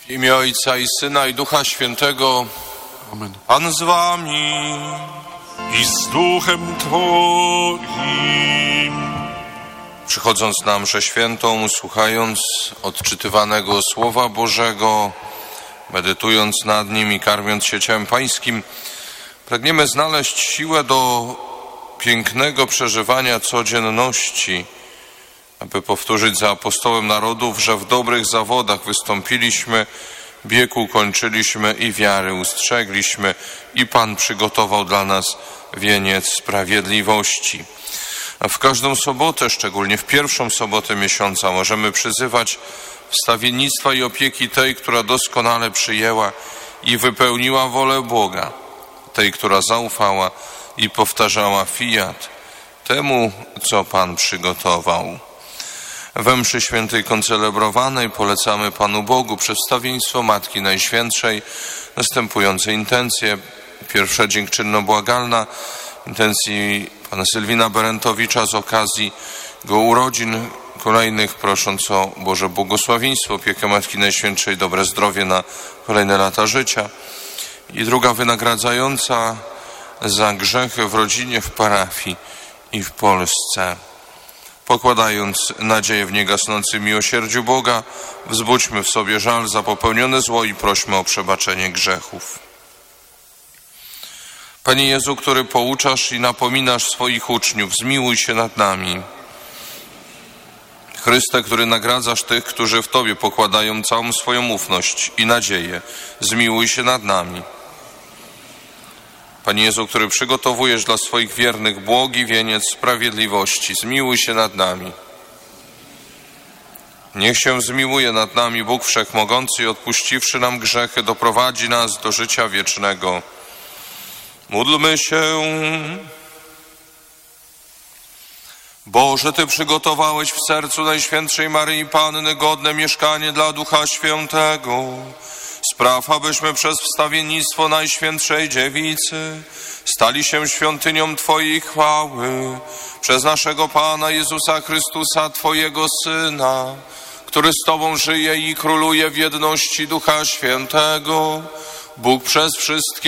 W imię Ojca i Syna i Ducha Świętego. Amen. Pan z wami. I z duchem Twoim. Przychodząc na mszę świętą, słuchając odczytywanego Słowa Bożego, medytując nad nim i karmiąc się ciałem Pańskim, pragniemy znaleźć siłę do pięknego przeżywania codzienności, aby powtórzyć za apostołem narodów, że w dobrych zawodach wystąpiliśmy, bieg ukończyliśmy i wiary ustrzegliśmy i Pan przygotował dla nas wieniec sprawiedliwości. A w każdą sobotę, szczególnie w pierwszą sobotę miesiąca, możemy przyzywać wstawiennictwa i opieki tej, która doskonale przyjęła i wypełniła wolę Boga, tej, która zaufała i powtarzała fiat temu, co Pan przygotował. We mszy świętej koncelebrowanej polecamy Panu Bogu przez wstawiennictwo Matki Najświętszej następujące intencje. Pierwsza dziękczynno-błagalna, intencji Pana Sylwina Berentowicza z okazji jego urodzin kolejnych, prosząc o Boże błogosławieństwo, opiekę Matki Najświętszej, dobre zdrowie na kolejne lata życia. I druga wynagradzająca za grzechy w rodzinie, w parafii i w Polsce. Pokładając nadzieję w niegasnącym miłosierdziu Boga, wzbudźmy w sobie żal za popełnione zło i prośmy o przebaczenie grzechów. Panie Jezu, który pouczasz i napominasz swoich uczniów, zmiłuj się nad nami. Chryste, który nagradzasz tych, którzy w Tobie pokładają całą swoją ufność i nadzieję, zmiłuj się nad nami. Panie Jezu, który przygotowujesz dla swoich wiernych błogi wieniec sprawiedliwości, zmiłuj się nad nami. Niech się zmiłuje nad nami Bóg Wszechmogący i odpuściwszy nam grzechy, doprowadzi nas do życia wiecznego. Módlmy się. Boże, Ty przygotowałeś w sercu Najświętszej Maryi Panny godne mieszkanie dla Ducha Świętego. Spraw, abyśmy przez wstawiennictwo Najświętszej Dziewicy stali się świątynią Twojej chwały przez naszego Pana Jezusa Chrystusa, Twojego Syna, który z Tobą żyje i króluje w jedności Ducha Świętego, Bóg przez wszystkie